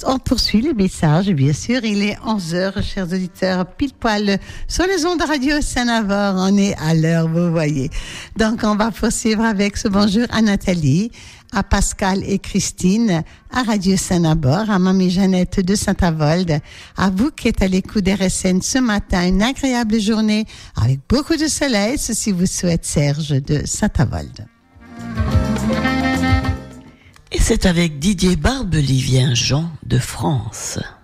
On poursuit les messages, bien sûr. Il est 11h, chers auditeurs, pile poil sur les ondes de Radio Saint-Navarre. On est à l'heure, vous voyez. Donc, on va poursuivre avec ce bonjour à Nathalie, à Pascal et Christine, à Radio Saint-Navarre, à Mamie Jeannette de Saint-Avold, à vous qui êtes à l'écoute d'RSN ce matin. Une agréable journée avec beaucoup de soleil. Ceci vous souhaite Serge de Saint-Avold. Et c'est avec Didier Barbelivien Jean de France.